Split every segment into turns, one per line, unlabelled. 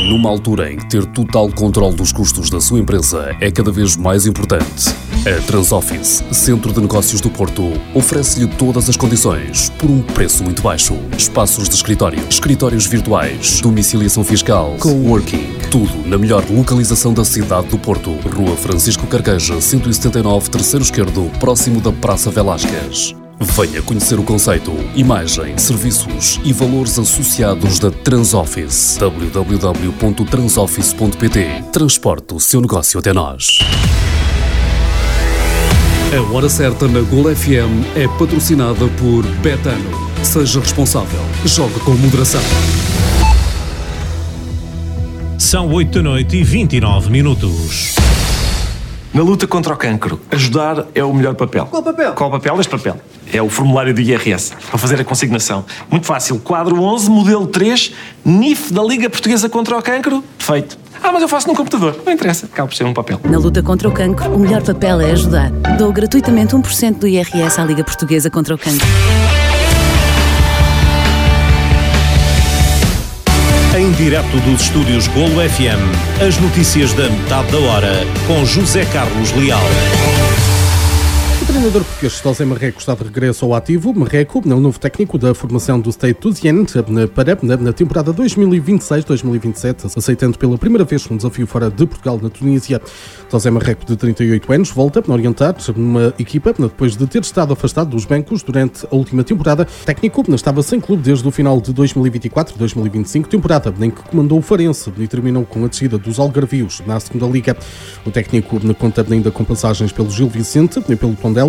Numa altura em que ter total controle dos custos da sua empresa é cada vez mais importante, a Transoffice, Centro de Negócios do Porto, oferece-lhe todas as condições por um preço muito baixo. Espaços de escritório, escritórios virtuais, domiciliação fiscal, coworking, tudo na melhor localização da cidade do Porto. Rua Francisco Carqueja, 179, terceiro esquerdo, próximo da Praça Velásquez. Venha conhecer o conceito, imagem, serviços e valores associados da Transoffice. www.transoffice.pt. Transporte o seu negócio até nós. A Hora Certa na Gol FM é patrocinada por Betano. Seja responsável. Jogue com moderação.
São 8h29.
Na luta contra o cancro, ajudar é o melhor papel.
Qual papel?
Qual papel? Este papel. É o formulário do IRS, para fazer a consignação. Muito fácil. Quadro 11, modelo 3, NIF da Liga Portuguesa contra o Cancro. Feito. Mas eu faço num computador. Não interessa. Acaba por ser um papel.
Na luta contra o cancro, o melhor papel é ajudar. Dou gratuitamente 1% do IRS à Liga Portuguesa contra o Cancro.
Em direto dos estúdios Golo FM, as notícias da metade da hora, com José Carlos Leal.
O treinador português José Marreco está de regresso ao ativo. Marreco é o novo técnico da formação do Stade Toulousain para na temporada 2026-2027, aceitando pela primeira vez um desafio fora de Portugal, na Tunísia. José Marreco, de 38 anos, volta a orientar uma equipa depois de ter estado afastado dos bancos durante a última temporada. O técnico estava sem clube desde o final de 2024-2025, temporada em que comandou o Farense e terminou com a descida dos Algarvios na segunda liga. O técnico conta ainda com passagens pelo Gil Vicente e pelo Tondela,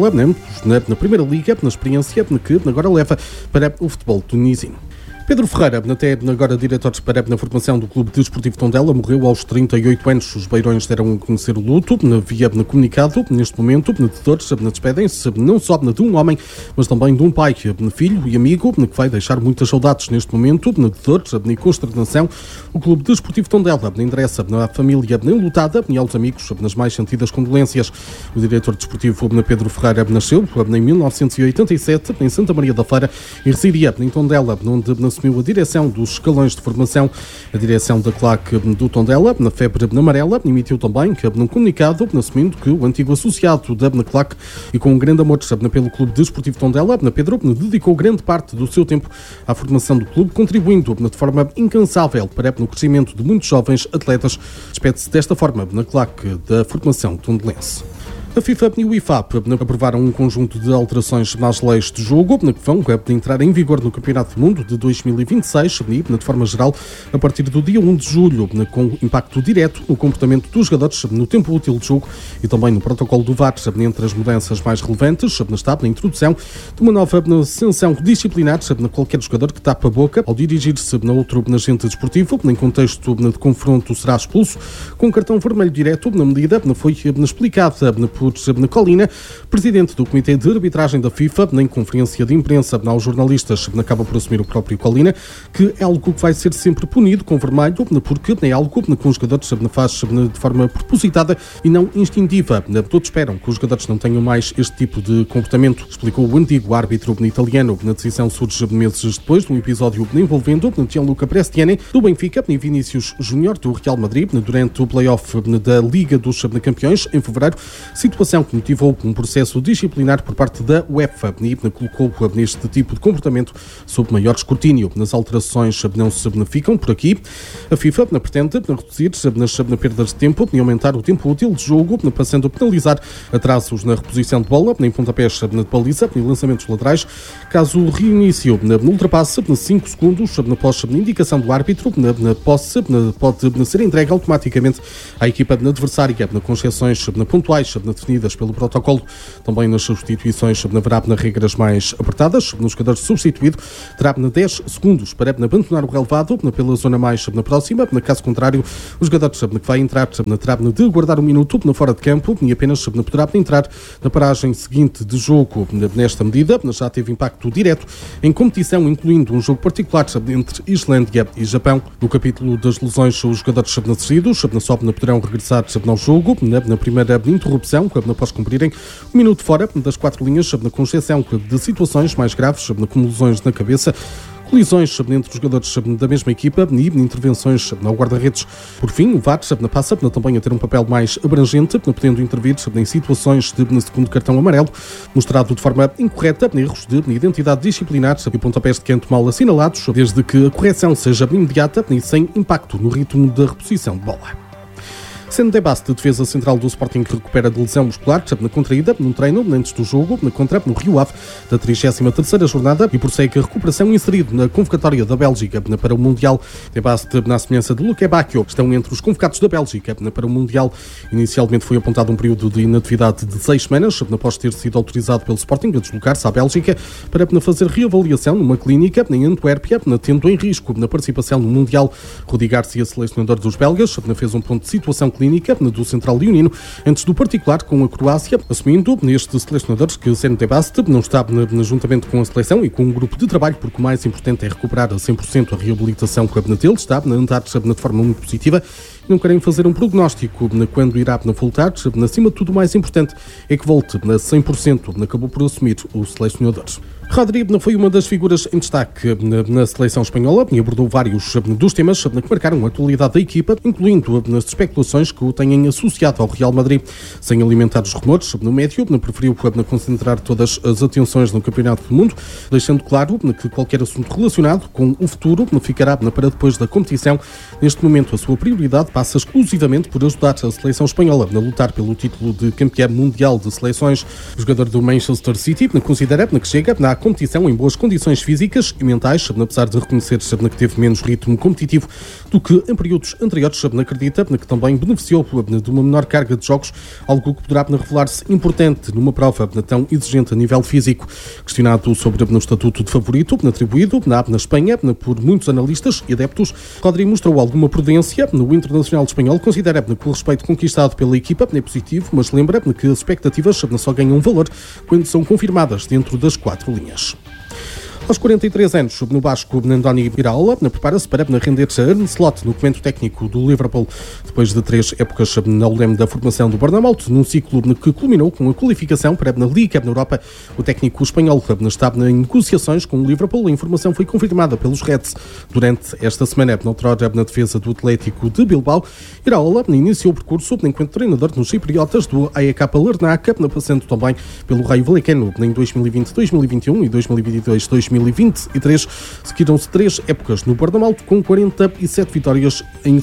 na primeira liga, na experiência que agora leva para o futebol tunisino. Pedro Ferreira, até agora diretor na formação do Clube Desportivo Tondela, morreu aos 38 anos. Os beirões deram a conhecer o luto via comunicado. Neste momento, de dores, despedem-se não só de um homem, mas também de um pai, filho e amigo, que vai deixar muitas saudades neste momento, de dores e consternação. O Clube Desportivo Tondela endereça à família enlutada e aos amigos nas mais sentidas condolências. O diretor desportivo Pedro Ferreira nasceu em 1987 em Santa Maria da Feira e residia em Tondela, onde assumiu a direção dos escalões de formação. A direção da claque do Tondela, na febre amarela, emitiu também um comunicado assumindo que o antigo associado da claque e com um grande amor pelo Clube Desportivo Tondela, Pedro dedicou grande parte do seu tempo à formação do clube, contribuindo de forma incansável para o crescimento de muitos jovens atletas. Despede-se desta forma na claque da formação tondelense. A FIFA e o IFAP aprovaram um conjunto de alterações nas leis de jogo que vão entrar em vigor no Campeonato do Mundo de 2026 e, de forma geral, a partir do dia 1 de julho, com impacto direto no comportamento dos jogadores no tempo útil de jogo e também no protocolo do VAR. Entre as mudanças mais relevantes está a introdução de uma nova sanção disciplinar a qualquer jogador que tapa a boca ao dirigir-se a outro agente desportivo. Em contexto de confronto, será expulso com cartão vermelho direto. Na medida foi explicada por Colina, presidente do Comitê de Arbitragem da FIFA, em conferência de imprensa aos jornalistas, acaba por assumir o próprio Colina, que é algo que vai ser sempre punido com vermelho, porque é algo que os jogadores faz de forma propositada e não instintiva. Todos esperam que os jogadores não tenham mais este tipo de comportamento, explicou o antigo árbitro italiano. A decisão surge meses depois de um episódio envolvendo Gianluca Prestiani, do Benfica, e Vinícius Júnior, do Real Madrid, durante o play-off da Liga dos Campeões, em fevereiro, situação que motivou um processo disciplinar por parte da UEFA e colocou neste tipo de comportamento sob maior escrutínio. Nas alterações não se ficam por aqui. A FIFA pretende reduzir nas perdas de tempo e aumentar o tempo útil de jogo, passando a penalizar atrasos na reposição de bola, em pontapés de baliza e lançamentos laterais, caso o reinício ultrapasse 5 segundos após a indicação do árbitro. Na posse pode ser entregue automaticamente à equipa adversária, com exceções pontuais definidas pelo protocolo. Também nas substituições haverá regras mais apertadas. No jogador substituído terá 10 segundos para abandonar o relevado pela zona mais próxima. Caso contrário, o jogador que vai entrar terá de guardar um minuto fora de campo e apenas poderá entrar na paragem seguinte de jogo. Nesta medida, já teve impacto direto em competição, incluindo um jogo particular entre Islândia e Japão. No capítulo das lesões, os jogadores cedidos só poderão regressar ao jogo na primeira interrupção, após cumprirem um minuto fora das 4 linhas, com exceção de situações mais graves, como lesões na cabeça, colisões entre os jogadores da mesma equipa e intervenções ao guarda-redes. Por fim, o VAR passa também a ter um papel mais abrangente, podendo intervir em situações de segundo cartão amarelo, mostrado de forma incorreta, erros de identidade disciplinar e pontapés de canto mal assinalados, desde que a correção seja imediata e sem impacto no ritmo da reposição de bola. Sendo Debast, de defesa central do Sporting, que recupera de lesão muscular contraída num treino antes do jogo contra no Rio Ave da 33ª jornada e prossegue a recuperação inserido na convocatória da Bélgica para o Mundial. Debast, na semelhança de Luque Bacchio, estão entre os convocados da Bélgica para o Mundial. Inicialmente foi apontado um período de inatividade de 6 semanas, após ter sido autorizado pelo Sporting a deslocar-se à Bélgica para fazer reavaliação numa clínica em Antuérpia, tendo em risco na participação no Mundial. Rudi Garcia, selecionador dos belgas, fez um ponto de situação clínica do Central Leonino antes do particular com a Croácia, assumindo neste selecionador que Sendo Debast não está juntamente com a seleção e com um grupo de trabalho, porque o mais importante é recuperar a 100% a reabilitação que dele está a andar de forma muito positiva. Não querem fazer um prognóstico quando irá voltar. Acima de tudo, o mais importante é que volte a 100%, acabou por assumir o selecionador. Rodri foi uma das figuras em destaque na seleção espanhola e abordou vários dos temas que marcaram a atualidade da equipa, incluindo as especulações que o têm associado ao Real Madrid. Sem alimentar os rumores no médio, preferiu concentrar todas as atenções no Campeonato do Mundo, deixando claro que qualquer assunto relacionado com o futuro ficará para depois da competição. Neste momento, a sua prioridade passa exclusivamente por ajudar a seleção espanhola a lutar pelo título de campeão mundial de seleções. O jogador do Manchester City considera que chega à competição em boas condições físicas e mentais, apesar de reconhecer que teve menos ritmo competitivo do que em períodos anteriores. Acredita que também beneficiou de uma menor carga de jogos, algo que poderá revelar-se importante numa prova tão exigente a nível físico. Questionado sobre o estatuto de favorito atribuído na Espanha por muitos analistas e adeptos, Rodri mostrou alguma prudência. No Internacional espanhol considera que o respeito conquistado pela equipa é positivo, mas lembra que as expectativas só ganham valor quando são confirmadas dentro das 4 linhas. Aos 43 anos, no Basco, Andoni Iraola prepara-se para render-se a Arne Slot no comando técnico do Liverpool, depois de 3 épocas ao leme da formação do Bournemouth, num ciclo que culminou com a qualificação para a Liga na Europa. O técnico espanhol está em negociações com o Liverpool. A informação foi confirmada pelos Reds durante esta semana. Noutrora, na defesa do Atlético de Bilbao, Iraola iniciou o percurso enquanto treinador nos cipriotas do AEK Larnaca, passando também pelo Raio Vallecano em 2020, 2021 e 2022-2023. Seguiram-se 3 épocas no Bournemouth com 47 vitórias em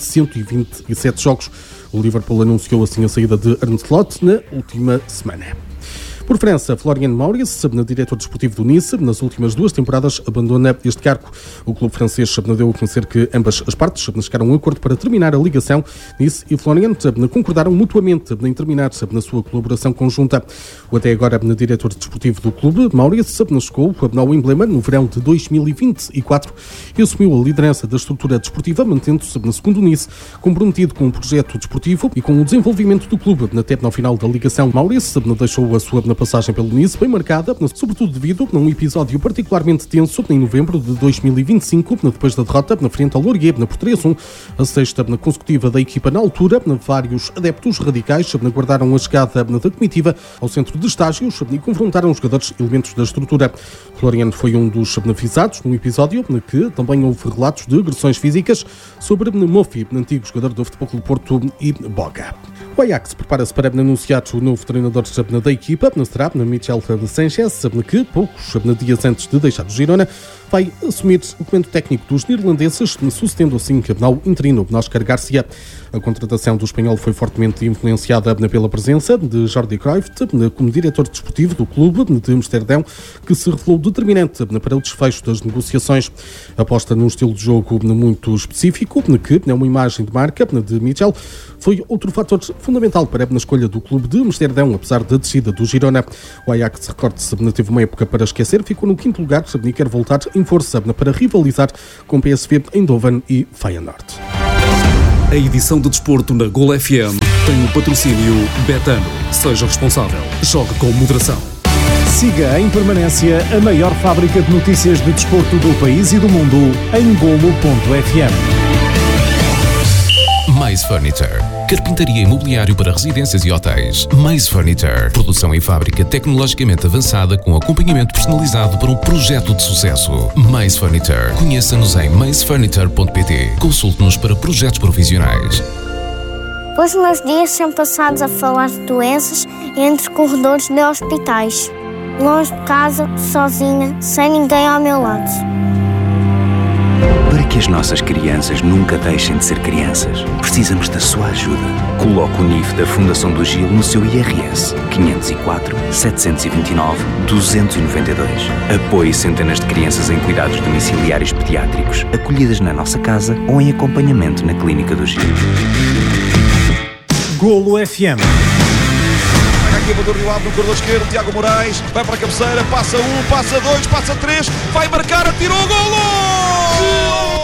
127 jogos. O Liverpool anunciou assim a saída de Arne Slot na última semana. Por França, Florian Maurice, diretor desportivo do Nice, nas últimas 2 temporadas abandona este cargo. O clube francês deu a conhecer que ambas as partes chegaram a um acordo para terminar a ligação. Nice e Florian concordaram mutuamente em terminar na sua colaboração conjunta. O até agora diretor desportivo do clube, Maurice, chegou ao emblema no verão de 2024 e assumiu a liderança da estrutura desportiva, mantendo-se, segundo o Nice, comprometido com o projeto desportivo e com o desenvolvimento do clube. Até no final da ligação, Maurice deixou a sua passagem pelo Nice bem marcada, sobretudo devido a um episódio particularmente tenso em novembro de 2025, depois da derrota frente ao Lorient por 3-1, a 6ª consecutiva da equipa na altura. Vários adeptos radicais aguardaram a chegada da comitiva ao centro de estágios e confrontaram os jogadores elementos da estrutura. Florian foi um dos beneficiados num episódio que também houve relatos de agressões físicas sobre Mofi, antigo jogador do Futebol Clube Porto e Boga. O Ajax prepara-se para anunciar o novo treinador da equipa, será Michel Sanchez, que poucos dias antes de deixar o Girona vai assumir o comando técnico dos neerlandeses, sucedendo assim ao interino Óscar Garcia. A contratação do espanhol foi fortemente influenciada pela presença de Jordi Cruyff como diretor desportivo do clube de Amsterdão, que se revelou determinante para o desfecho das negociações. Aposta num estilo de jogo muito específico, que é uma imagem de marca de Michel, foi outro fator fundamental para a escolha do clube de Amsterdão, apesar da descida do Girona. O Ajax, recorde-se, teve uma época para esquecer, ficou no 5º lugar e quer voltar em força para rivalizar com PSV, Eindhoven e Feyenoord.
A edição de desporto na Gol FM tem o patrocínio Betano. Seja responsável. Jogue com moderação.
Siga em permanência a maior fábrica de notícias de desporto do país e do mundo em golo.fm.
Mais Furniture. carpintaria e mobiliário para residências e hotéis. Maze Furniture, produção em fábrica tecnologicamente avançada com acompanhamento personalizado para um projeto de sucesso. Maze Furniture. Conheça-nos em mazefurniture.pt. Consulte-nos para projetos profissionais.
Os meus dias são passados a falar de doenças entre corredores de hospitais. Longe de casa, sozinha, sem ninguém ao meu lado.
Para que as nossas crianças nunca deixem de ser crianças, precisamos da sua ajuda. Coloque o NIF da Fundação do Gil no seu IRS 504 729 292. Apoie centenas de crianças em cuidados domiciliários pediátricos, acolhidas na nossa casa ou em acompanhamento na Clínica do Gil.
Golo FM.
Aqui do Rio Ave no corredor esquerdo, Tiago Moraes vai para a cabeceira, passa 1, passa 2, passa 3, vai marcar, atirou o golo!